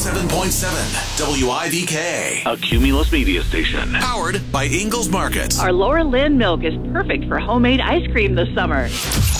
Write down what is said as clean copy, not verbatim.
107.7 WIVK. A Cumulus media station. Powered by Ingalls Markets. Our Laura Lynn milk is perfect for homemade ice cream this summer.